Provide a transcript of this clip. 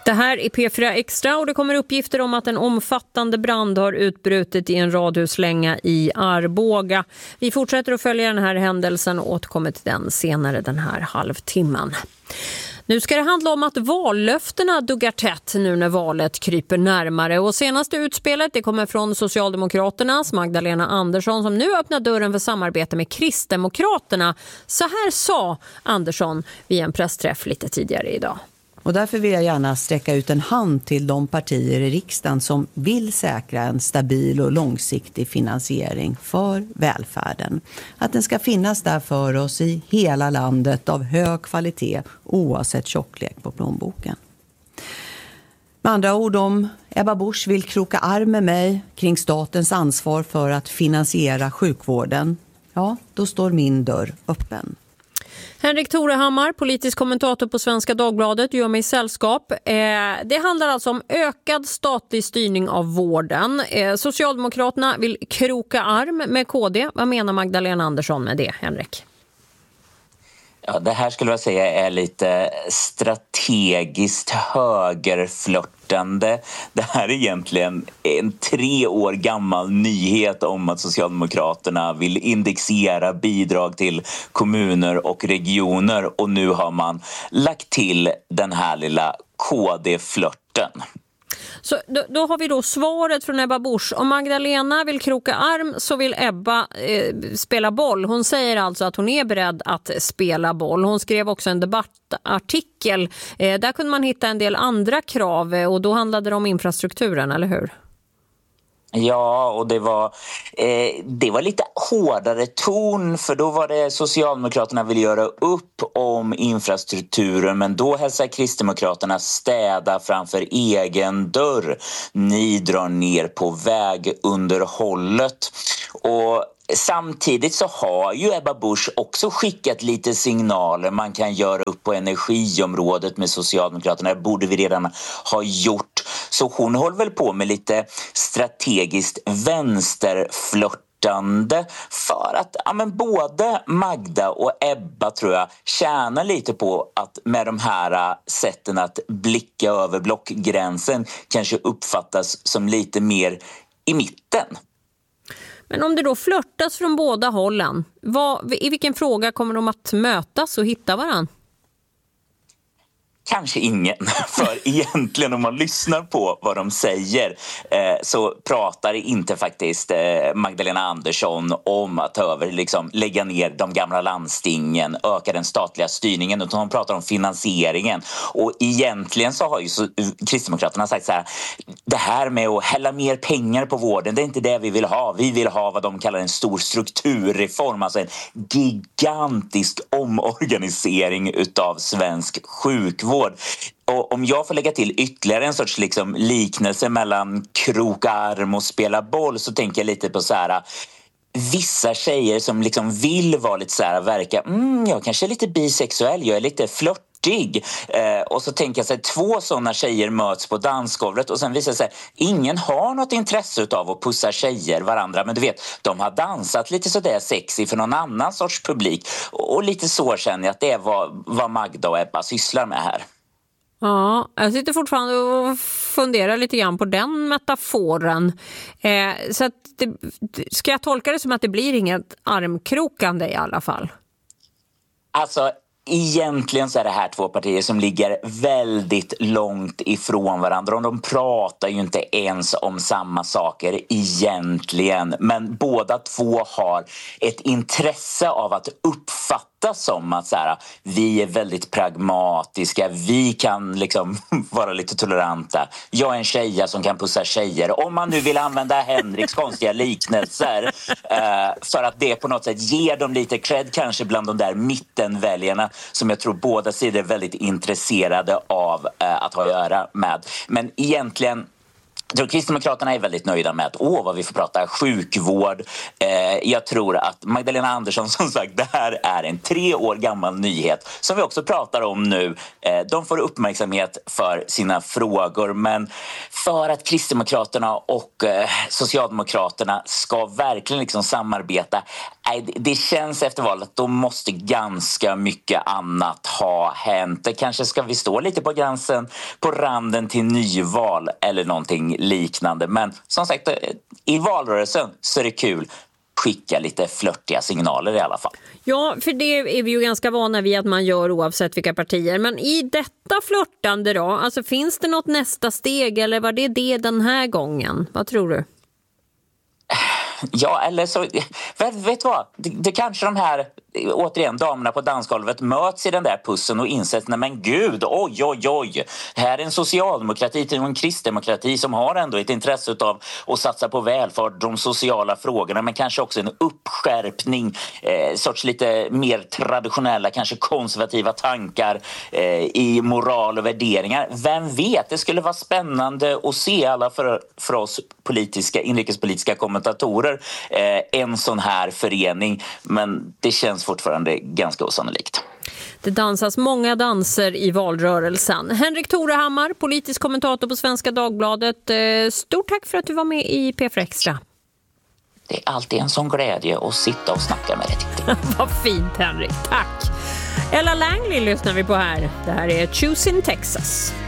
Det här är P4 Extra och det kommer uppgifter om att en omfattande brand har utbrutit i en radhuslänga i Arboga. Vi fortsätter att följa den här händelsen och återkommer till den senare den här halvtimman. Nu ska det handla om att vallöftena duggar tätt nu när valet kryper närmare. Och senaste utspelet det kommer från Socialdemokraternas Magdalena Andersson som nu öppnar dörren för samarbete med Kristdemokraterna. Så här sa Andersson vid en pressträff lite tidigare idag. Och därför vill jag gärna sträcka ut en hand till de partier i riksdagen som vill säkra en stabil och långsiktig finansiering för välfärden. Att den ska finnas där för oss i hela landet av hög kvalitet oavsett tjocklek på plånboken. Med andra ord, om Ebba Busch vill kroka arm med mig kring statens ansvar för att finansiera sjukvården, ja, då står min dörr öppen. Henrik Torehammar, politisk kommentator på Svenska Dagbladet, gör mig sällskap. Det handlar alltså om ökad statlig styrning av vården. Socialdemokraterna vill kroka arm med KD. Vad menar Magdalena Andersson med det, Henrik? Ja, det här skulle jag säga är lite strategiskt högerflörtande. Det här är egentligen en 3 år gammal nyhet om att Socialdemokraterna vill indexera bidrag till kommuner och regioner. Och nu har man lagt till den här lilla KD-flörten. Så då har vi då svaret från Ebba Busch. Om Magdalena vill kroka arm så vill Ebba spela boll. Hon säger alltså att hon är beredd att spela boll. Hon skrev också en debattartikel. Där kunde man hitta en del andra krav och då handlade det om infrastrukturen, eller hur? Ja, och det var lite hårdare ton, för då var det Socialdemokraterna vill göra upp om infrastrukturen, men då hälsar Kristdemokraterna städa framför egen dörr. Ni drar ner på vägunderhållet. Och samtidigt så har ju Ebba Busch också skickat lite signaler. Man kan göra upp på energiområdet med Socialdemokraterna. Det borde vi redan ha gjort. Så hon håller väl på med lite strategiskt vänsterflörtande för att både Magda och Ebba, tror jag, tjänar lite på att med de här sätten att blicka över blockgränsen kanske uppfattas som lite mer i mitten. Men om det då flörtas från båda hållen, i vilken fråga kommer de att mötas och hitta varann? Kanske ingen, för egentligen om man lyssnar på vad de säger så pratar inte faktiskt Magdalena Andersson om att lägga ner de gamla landstingen, öka den statliga styrningen, utan hon pratar om finansieringen. Och egentligen så har ju Kristdemokraterna sagt så här: det här med att hälla mer pengar på vården, det är inte det vi vill ha. Vi vill ha vad de kallar en stor strukturreform, alltså en gigantisk omorganisering utav svensk sjukvård. Och om jag får lägga till ytterligare en sorts liknelse mellan kroka arm och spela boll, så tänker jag lite på så här: vissa tjejer som vill vara lite så här, verka jag kanske är lite bisexuell, jag är lite flörtig. Och så tänker jag så här, 2 sådana tjejer möts på dansgolvet och sen visar sig ingen har något intresse av att pussa tjejer varandra, men du vet, de har dansat lite sådär sexy för någon annan sorts publik, och lite så känner jag att det är vad Magda och Ebba sysslar med här. Ja, jag sitter fortfarande och funderar lite grann på den metaforen. Så att ska jag tolka det som att det blir inget armkrokande i alla fall? Alltså, egentligen så är det här 2 partier som ligger väldigt långt ifrån varandra, och de pratar ju inte ens om samma saker egentligen, men båda 2 har ett intresse av att uppfatta som att så här, vi är väldigt pragmatiska, vi kan vara lite toleranta. Jag är en tjeja som kan pussa tjejer. Om man nu vill använda Henriks konstiga liknelser för att det på något sätt ger dem lite cred kanske bland de där mittenväljarna som jag tror båda sidor är väldigt intresserade av att ha att göra med. Men egentligen Jag tror Kristdemokraterna är väldigt nöjda med att vad vi får prata sjukvård. Jag tror att Magdalena Andersson, som sagt, det här är en 3 år gammal nyhet som vi också pratar om nu. De får uppmärksamhet för sina frågor, men för att Kristdemokraterna och Socialdemokraterna ska verkligen liksom samarbeta, det känns efter valet att då måste ganska mycket annat ha hänt. Det kanske ska vi stå lite på gränsen, på randen till nyval eller någonting liknande. Men som sagt, i valrörelsen så är det kul. Skicka lite flörtiga signaler i alla fall. Ja, för det är vi ju ganska vana vid att man gör oavsett vilka partier. Men i detta flörtande då, alltså finns det något nästa steg eller var det den här gången? Vad tror du? Ja, eller så, vet du vad? Det kanske de här, återigen, damerna på dansgolvet möts i den där pussen och insett, nej men gud, oj. Här är en socialdemokrati och en kristdemokrati som har ändå ett intresse av att satsa på välfärd, de sociala frågorna, men kanske också en uppskärpning, sorts lite mer traditionella, kanske konservativa tankar i moral och värderingar. Vem vet, det skulle vara spännande att se alla för oss inrikespolitiska kommentatorer en sån här förening, men det känns fortfarande ganska osannolikt. Det dansas många danser i valrörelsen. Henrik Torehammar, politisk kommentator på Svenska Dagbladet. Stort tack för att du var med i P4 Extra. Det är alltid en sån glädje att sitta och snacka med dig. Vad fint, Henrik. Tack. Ella Langley lyssnar vi på här. Det här är Choosing Texas.